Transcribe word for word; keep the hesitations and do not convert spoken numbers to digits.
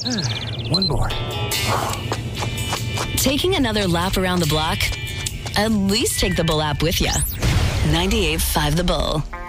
One more. Taking another lap around the block? At least take the Bull app with you. ninety-eight point five The Bull.